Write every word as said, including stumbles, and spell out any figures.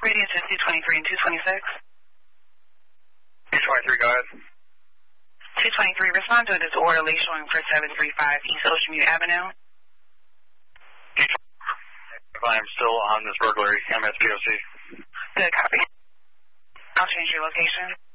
Radio to two twenty-three and two twenty-six. two twenty-three, go ahead. two twenty-three, respond to a disorderly showing for seven three five East Oceanview Avenue. I'm still on this burglary, M S P O C. Good copy. I'll change your location.